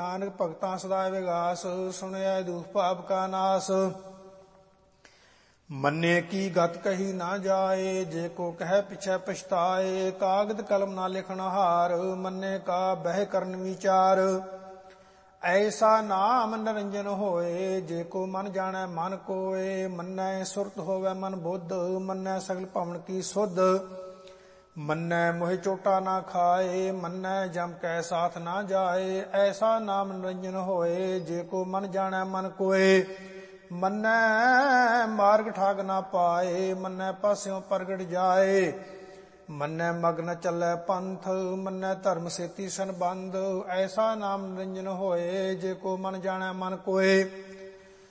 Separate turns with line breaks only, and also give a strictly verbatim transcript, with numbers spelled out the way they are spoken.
नानक भगतां सदा विगास, सुनया दुख पाप का नाश। मन्ने की गत कही ना जाए, जे को कह पिछै पछताए। कागद कलम ना लिखन हार, मन्ने का बह करन विचार। ऐसा नाम निरंजन होए, जे को मन जाने मन कोय। मन्नै सुरत होवे मन बुद्ध, मन्नै सगल भवन की सुध। मन्नै मोहि चोटा ना खाए, मन्नै जम कै साथ ना जाए। ऐसा नाम निरंजन होए, जे को मन जाने मन कोय। मन्नै मार्ग ठाक ना पाए, मन्नै पास्यों प्रगट जाए। मन्नै मग्न चलै पंथ, मन्नै धर्म सेती संबंध। ऐसा नाम निरंजन होए, जे को मन जाने मन कोय।